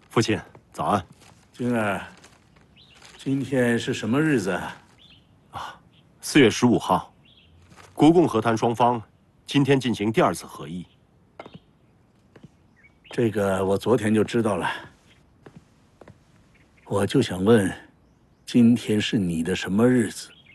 父亲，早安。 晶儿，今天是什么日子啊？4月15号，国共和谈双方今天进行第2次合议。 这个我昨天就知道了。我就想问，今天是你的什么日子？